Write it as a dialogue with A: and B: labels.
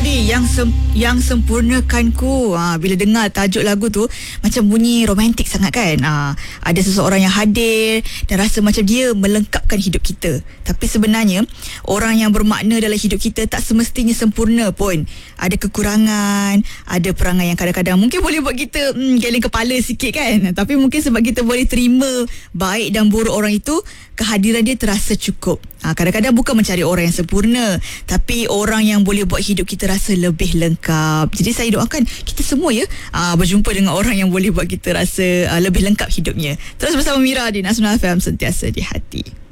A: tadi yang sempurnakanku. Bila dengar tajuk lagu tu macam bunyi romantik sangat kan. Ada seseorang yang hadir dan rasa macam dia melengkapkan hidup kita. Tapi sebenarnya orang yang bermakna dalam hidup kita tak semestinya sempurna pun. Ada kekurangan, ada perangai yang kadang-kadang mungkin boleh buat kita geleng kepala sikit kan. Tapi mungkin sebab kita boleh terima baik dan buruk orang itu, kehadiran dia terasa cukup. Kadang-kadang bukan mencari orang yang sempurna, tapi orang yang boleh buat hidup kita rasa lebih lengkap. Jadi saya doakan kita semua berjumpa dengan orang yang boleh buat kita rasa lebih lengkap hidupnya. Terus bersama Mira di Nasional FM, sentiasa di hati.